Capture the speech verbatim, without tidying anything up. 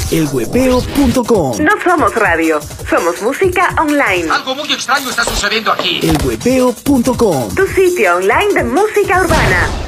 el huepeo punto com. No somos radio, somos música online. Algo muy extraño está sucediendo aquí. el huepeo punto com. Tu sitio online de música urbana.